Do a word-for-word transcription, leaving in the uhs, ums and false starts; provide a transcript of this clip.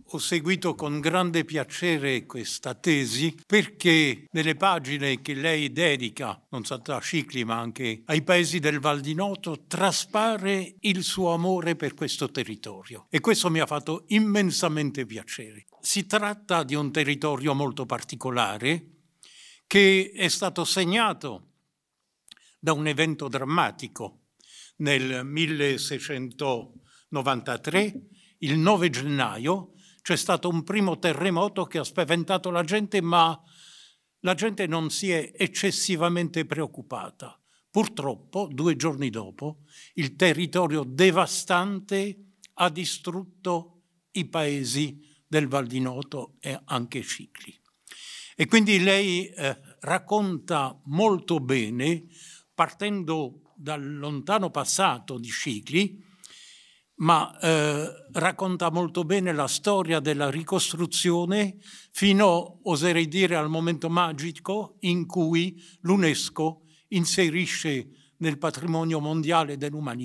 Ho seguito con grande piacere questa tesi perché nelle pagine che lei dedica, non soltanto a Scicli ma anche ai paesi del Val di Noto, traspare il suo amore per questo territorio e questo mi ha fatto immensamente piacere. Si tratta di un territorio molto particolare che è stato segnato da un evento drammatico nel milleseicentonovantatré, il nove gennaio, c'è stato un primo terremoto che ha spaventato la gente, ma la gente non si è eccessivamente preoccupata. Purtroppo, due giorni dopo, il territorio devastante ha distrutto i paesi del Val di Noto e anche Scicli. E quindi lei eh, racconta molto bene, partendo dal lontano passato di Scicli, ma eh, racconta molto bene la storia della ricostruzione fino, oserei dire, al momento magico in cui l'UNESCO inserisce nel patrimonio mondiale dell'umanità